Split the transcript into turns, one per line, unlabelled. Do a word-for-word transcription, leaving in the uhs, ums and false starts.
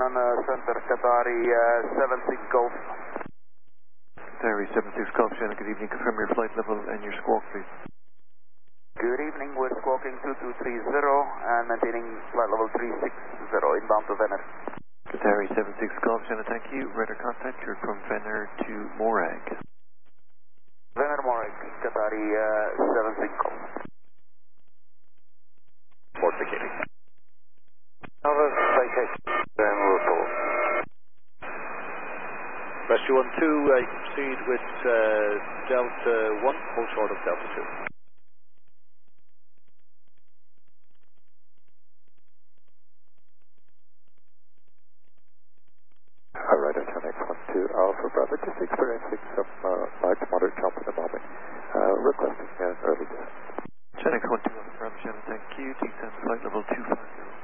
on uh, center, Qatari uh, seven six Golf.
Qatari seven six Golf, Shannon, good evening. Confirm your flight level and your squawk, please.
Good evening, we're squawking two two three zero and maintaining flight level three six zero inbound to Venner.
Qatari seven six Golf, Shannon, thank you. Radar contact, you're from Venner to Morag.
Venner Morag, Qatari uh, seven six Golf. Port vacating.
Another vacation, then Russell. Rescue one two, uh, proceed with uh, Delta one, full short of Delta two.
Alright, F X one two Alpha Bravo, just experiencing some uh, light to moderate jump at the moment. Uh, requesting an early descent.
Shannon one two Alpha Bravo, Shannon, thank you. Descend flight level two five zero.